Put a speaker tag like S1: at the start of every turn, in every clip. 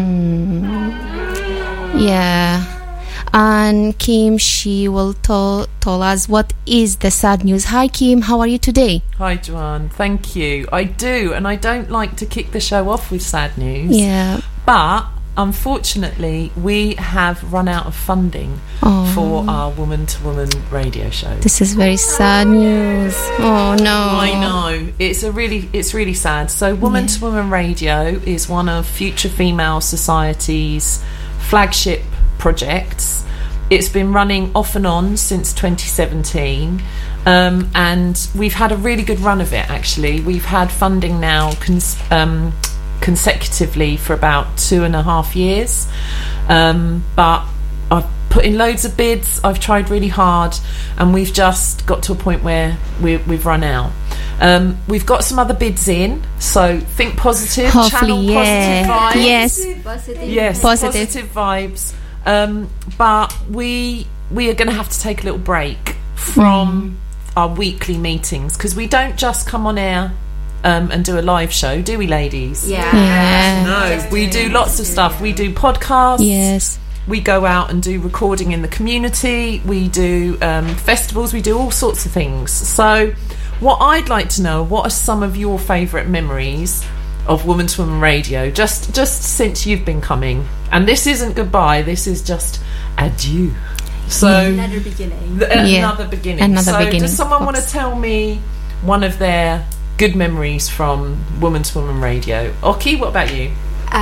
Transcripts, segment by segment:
S1: Yeah. And Kim, she will tell us what is the sad news. Hi, Kim. How are you today?
S2: Hi, Joanne. Thank you. I do, and I don't like to kick the show off with sad news.
S1: Yeah.
S2: But unfortunately, we have run out of funding for our woman-to-woman radio show.
S1: This is very sad news. Oh no!
S2: I know, it's really sad. So, Woman-to-Woman Radio is one of Future Female Society's flagship projects. It's been running off and on since 2017, and we've had a really good run of it. Actually, we've had funding now consecutively for about 2.5 years, but I've put in loads of bids, I've tried really hard, and we've just got to a point where we've run out. We've got some other bids in, so think positive.
S1: Hopefully,
S2: positive vibes.
S1: Yes,
S2: positive vibes. But we are going to have to take a little break from our weekly meetings, because we don't just come on air and do a live show, do we, ladies?
S1: Yeah.
S2: No, we do lots of stuff. We do podcasts.
S1: Yes.
S2: We go out and do recording in the community. We do festivals. We do all sorts of things. So what I'd like to know, what are some of your favourite memories of Woman to Woman Radio, just since you've been coming? And this isn't goodbye, this is just adieu. So
S3: another beginning.
S2: Another beginning. Does someone want to tell me one of their good memories from Woman to Woman Radio? Oki, what about you?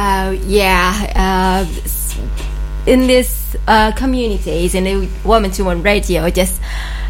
S3: In this communities, in the Woman to Woman Radio, I just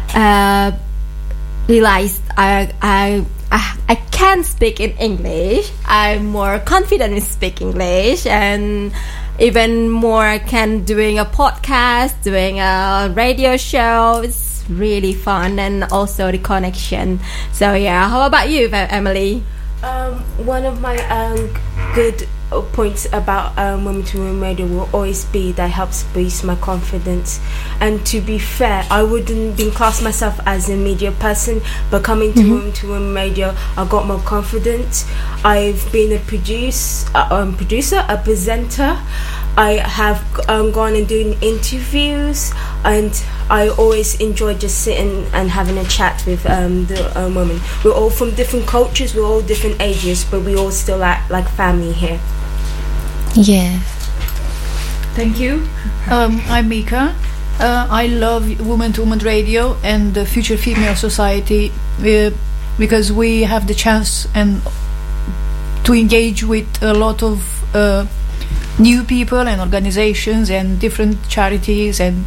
S3: realized I can speak in English. I'm more confident in speaking English, and even more can doing a podcast, doing a radio show. It's really fun, and also the connection. So yeah, how about you, Emily?
S4: One of my good points about Women to Women Radio will always be that helps boost my confidence. And to be fair, I wouldn't be class myself as a media person, but coming to Women to Women Radio, I got more confidence. I've been a producer, a presenter. I have gone and doing interviews, and I always enjoy just sitting and having a chat with the women. We're all from different cultures, we're all different ages, but we all still act like family here.
S1: Yeah.
S5: Thank you. I'm Mika. I love Woman to Woman Radio and the Future Female Society because we have the chance and to engage with a lot of new people and organizations and different charities, and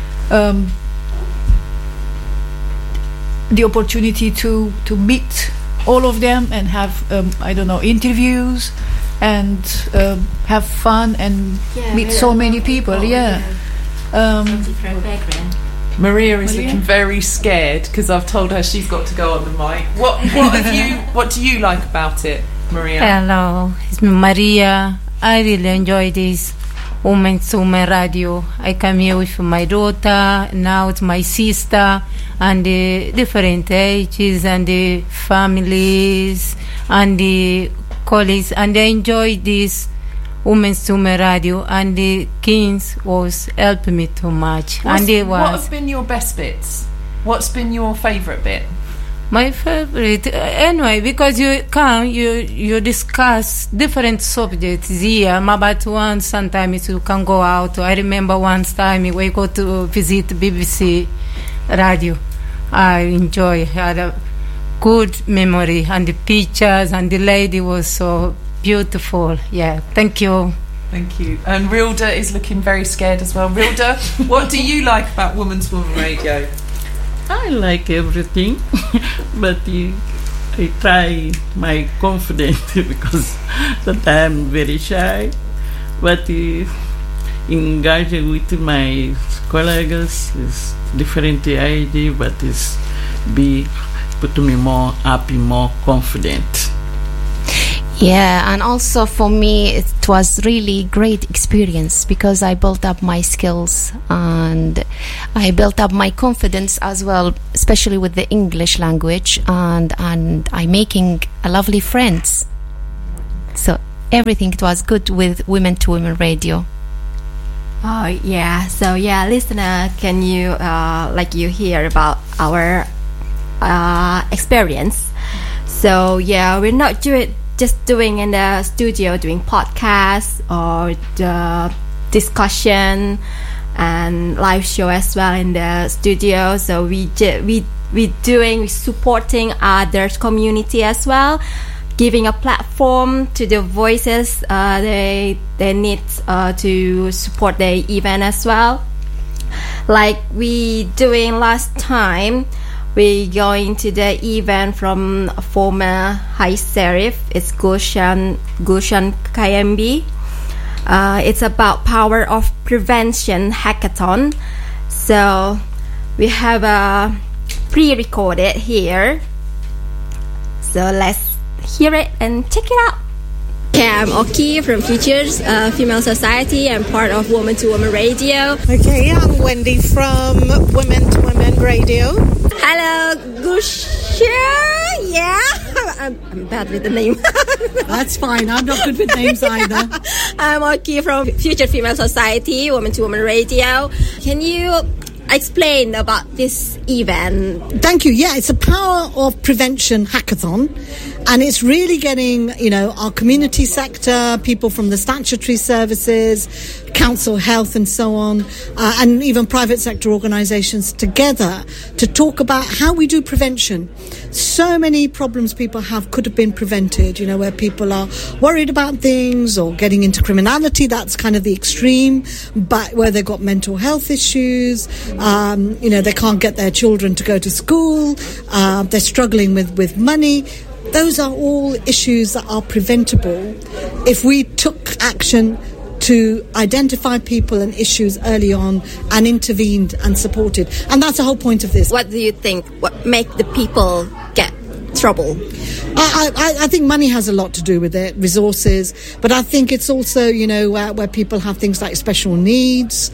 S5: the opportunity to meet all of them and have interviews and have fun and meet so many people.
S3: Different background.
S2: Maria is looking very scared because I've told her she's got to go on the mic. What do you like about it, Maria?
S6: Hello, it's Maria. I really enjoy this Woman to Woman Radio. I come here with my daughter, now it's my sister, and the different ages and the families and the colleagues, and I enjoy this Women to Woman Radio, and the Kings was helping me too much. What
S2: have been your best bits? What's been your favourite bit?
S6: My favorite, anyway, because you come, you discuss different subjects here. About one, sometimes you can go out. I remember one time we go to visit BBC Radio. I enjoy, had a good memory, and the pictures, and the lady was so beautiful. Yeah, thank you.
S2: Thank you. And Rilda is looking very scared as well. Rilda, what do you like about Woman to Woman Radio?
S7: I like everything, but I try my confidence because sometimes I'm very shy. But engaging with my colleagues is different idea, but it's put me more happy, more confident.
S1: Yeah, and also for me it was really great experience because I built up my skills and I built up my confidence as well, especially with the English language, and I'm making a lovely friends. So everything it was good with Women to Women Radio.
S3: Oh yeah, so yeah, listener, can you you hear about our experience? So yeah, we're not just doing in the studio, doing podcasts or the discussion and live show as well in the studio. So we supporting others community as well, giving a platform to the voices they need to support the event as well. Like we doing last time, we going to the event from former High Sheriff. It's Gulshan KMB. It's about power of prevention hackathon. So we have a pre-recorded here. So let's hear it and check it out. Okay, I'm Oki from Futures Female Society. I'm part of Woman to Woman Radio.
S8: Okay, I'm Wendy from Women to Women Radio.
S3: Hello, Gusha. Yeah, I'm bad with the name.
S8: That's fine. I'm not good with names either.
S3: I'm Oki from Future Female Society, Woman to Woman Radio. Can you explain about this event?
S8: Thank you. Yeah, it's a Power of Prevention hackathon, and it's really getting, our community sector, people from the statutory services, council health and so on, and even private sector organisations together to talk about how we do prevention. So many problems people have could have been prevented, where people are worried about things or getting into criminality. That's kind of the extreme, but where they've got mental health issues, they can't get their children to go to school, they're struggling with money. Those are all issues that are preventable if we took action to identify people and issues early on and intervened and supported. And that's the whole point of this.
S3: What do you think? What make the people get trouble?
S8: I think money has a lot to do with it, resources, but I think it's also, where people have things like special needs.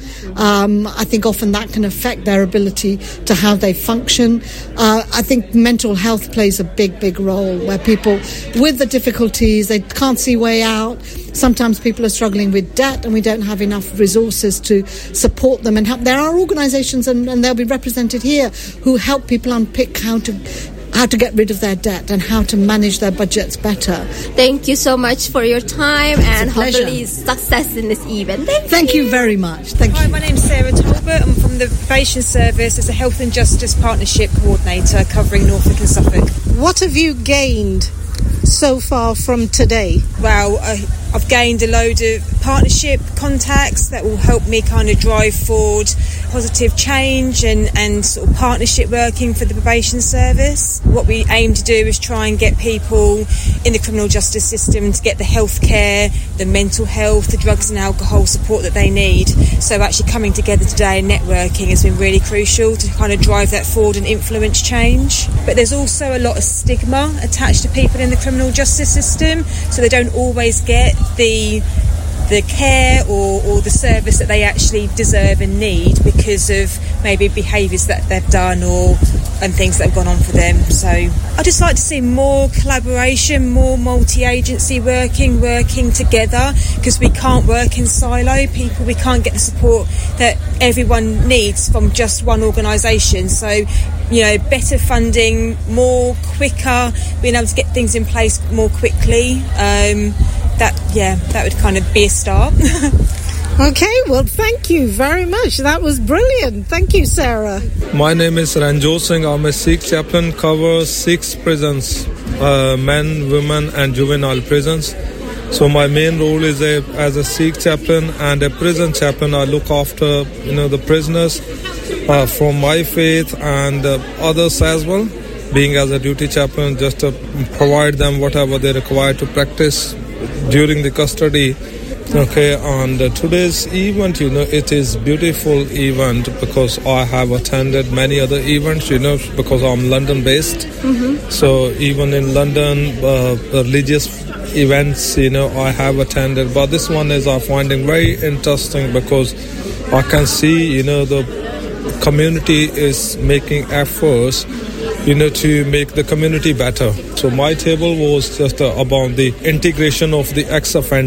S8: I think often that can affect their ability to how they function. I think mental health plays a big role, where people with the difficulties, they can't see way out. Sometimes people are struggling with debt and we don't have enough resources to support them and help. There are organisations, and they'll be represented here, who help people unpick how to get rid of their debt and how to manage their budgets better.
S3: Thank you so much for your time, and hopefully success in this event.
S8: Thank you very much. Thank you.
S9: Hi, my name's Sarah Talbot. I'm from the Probation Service as a Health and Justice Partnership Coordinator covering Norfolk and Suffolk.
S8: What have you gained so far from today?
S9: Well, I've gained a load of partnership contacts that will help me kind of drive forward positive change and sort of partnership working for the probation service. What we aim to do is try and get people in the criminal justice system to get the healthcare, the mental health, the drugs and alcohol support that they need. So actually coming together today and networking has been really crucial to kind of drive that forward and influence change. But there's also a lot of stigma attached to people in the criminal justice system, so they don't always get the care or the service that they actually deserve and need because of maybe behaviours that they've done and things that have gone on for them. So I'd just like to see more collaboration, more multi-agency working together, because we can't work in silo. We can't get the support that everyone needs from just one organisation. So, better funding, more quicker, being able to get things in place more quickly. That would kind of be a start.
S8: Okay, well, thank you very much. That was brilliant. Thank you, Sarah.
S10: My name is Ranjot Singh. I'm a Sikh chaplain, cover 6 prisons, men, women and juvenile prisons. So my main role is as a Sikh chaplain and a prison chaplain. I look after, the prisoners from my faith and others as well. Being as a duty chaplain, just to provide them whatever they require to practice during the custody. Okay, and today's event, it is beautiful event because I have attended many other events, because I'm London based. Mm-hmm. So even in London, religious events, I have attended. But this one I'm finding very interesting because I can see, the community is making efforts to make the community better. So my table was just about the integration of the ex-offenders